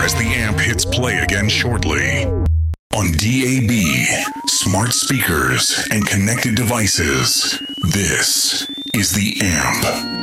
as the AMP hits play again shortly. On DAB, smart speakers, and connected devices, this is the AMP.